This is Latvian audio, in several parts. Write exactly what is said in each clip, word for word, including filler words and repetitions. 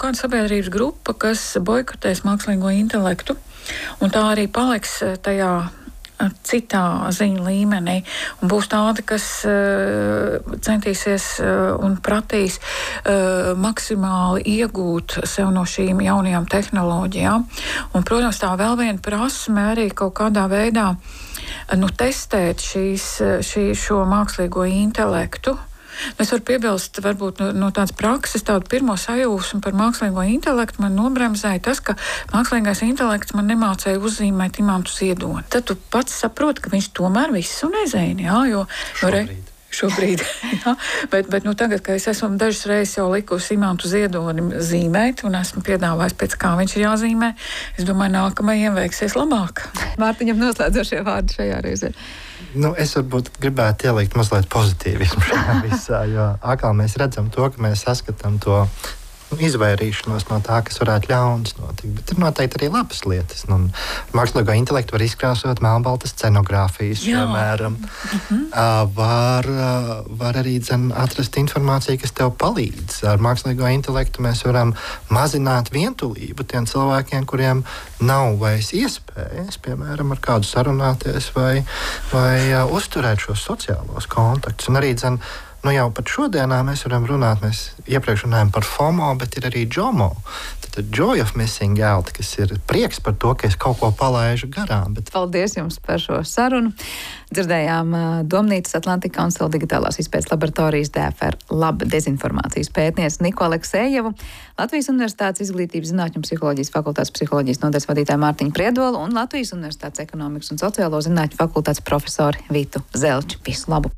kāda sabiedrības grupa, kas boikotēs mākslīgo intelektu, un tā arī paliks tajā citā ziņu līmenī, un būs tādi, kas uh, centīsies uh, un pratīs uh, maksimāli iegūt sev no šīm jaunajām tehnoloģijām. Un, protams, tā vēl viena prasme arī kaut kādā veidā nu, testēt šīs, šī, šo mākslīgo intelektu. Es varu piebilst, varbūt no, no tādas prakses, tādu pirmo sajūsmu par mākslīgo intelektu man nobremzēja tas, ka mākslīgais intelekts man nemācēja uzzīmēt imantu ziedoni. Tad tu pats saproti, ka viņš tomēr visu nezina, jā, jo... Šobrīd. Šobrīd, jā, bet, bet nu, tagad, kad es esmu dažas reizes jau likusi imantu ziedoni zīmēt un esmu piedāvājis, pēc kā viņš ir jāzīmē, es domāju, nākamajiem veiksies labāk. Mārtiņam noslēdzošie vārdi šajā reizē. Nu, es varbūt gribētu ielikt mazliet pozitīvismu šajā visā, jo atkal mēs redzam to, ka mēs saskatām to izvairīšanos no tā, kas varētu ļauns notikt. Bet ir noteikti arī labas lietas. Nu, mākslīgo intelektu var izkrāsot melnbaltas scenogrāfijas, piemēram. Mm-hmm. Uh, var, uh, var arī dzen, atrast informāciju, kas tev palīdz. Ar mākslīgo intelektu mēs varam mazināt vientulību tiem cilvēkiem, kuriem nav vairs iespējas, piemēram, ar kādu sarunāties vai, vai uh, uzturēt šos sociālos kontaktus. Un arī, dzen, nu jau pat šodienā mēs varam runāt, mēs iepriekš runājam par FOMO, bet ir arī JOMO. Tad joy of missing out, kas ir prieks par to, ka es kaut ko palaižu garām. Bet... Paldies jums par šo sarunu. Dzirdējām Domnīcas Atlantika Council digitālās izpētes laboratorijas D F R Lab dezinformācijas pētnieci Niku Aleksējevu, Latvijas Universitātes izglītības zinātņu un psiholoģijas fakultātes psiholoģijas nodaļas vadītāju Mārtiņu Priedolu un Latvijas Universitātes ekonomikas un sociālo zinātņu fakultātes profesoru Vitu Zelču. Visu labu!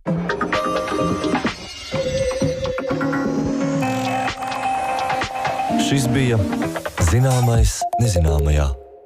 Šis bija Zināmais nezināmajā.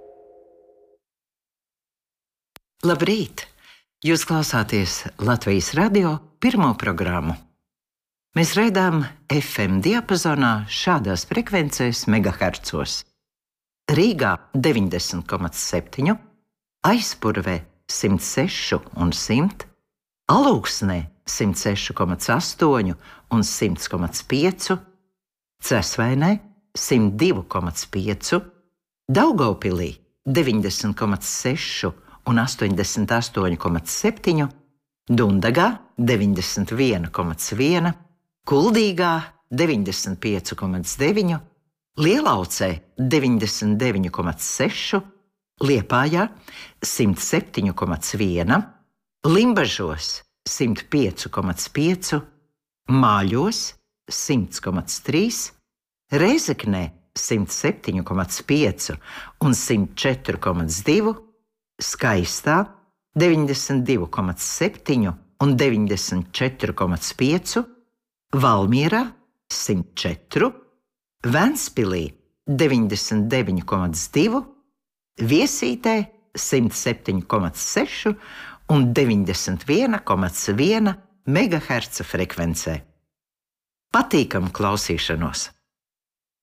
Labrīt! Jūs klausāties Latvijas radio pirmo programmu. Mēs raidām F M diapazonā šādās frekvencēs megahercos. Rīgā deviņdesmit komats septiņi, Aizpurvē simt seši un simt, Alūksnē simt seši komats astoņi un simt komats pieci, Cesvainē simt divi komats pieci, Daugavpilī deviņdesmit komats seši un astoņdesmit astoņi komats septiņi, Dundagā deviņdesmit viens komats viens, Kuldīgā deviņdesmit pieci komats deviņi, Lielaucē deviņdesmit deviņi komats seši, Liepājā simt septiņi komats viens, Limbažos simt pieci komats pieci, Māļos simt komats trīs, Rēzeknē simt septiņi komats pieci un simt četri komats divi, Skaistā deviņdesmit divi komats septiņi un deviņdesmit četri komats pieci, Valmierā simt četri, Ventspilī deviņdesmit deviņi komats divi, Viesītē simt septiņi komats seši un deviņdesmit viens komats viens megaherca frekvencē. Patīkamu klausīšanos!